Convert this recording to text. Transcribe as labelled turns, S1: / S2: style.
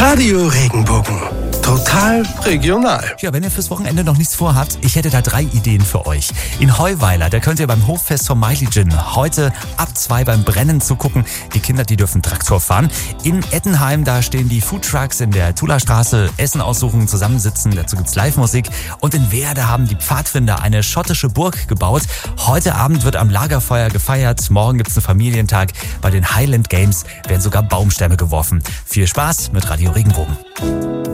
S1: Radio Regenbogen. Total regional.
S2: Ja, wenn ihr fürs Wochenende noch nichts vorhabt, ich hätte da 3 Ideen für euch. In Heuweiler, da könnt ihr beim Hoffest vom Meili Gin heute ab 2 beim Brennen zugucken. Die Kinder, die dürfen Traktor fahren. In Ettenheim, da stehen die Foodtrucks in der Tulastraße, Essen aussuchen, zusammensitzen, dazu gibt's Live-Musik. Und in Weerde haben die Pfadfinder eine schottische Burg gebaut. Heute Abend wird am Lagerfeuer gefeiert, morgen gibt's einen Familientag. Bei den Highland Games werden sogar Baumstämme geworfen. Viel Spaß mit Radio Regenbogen.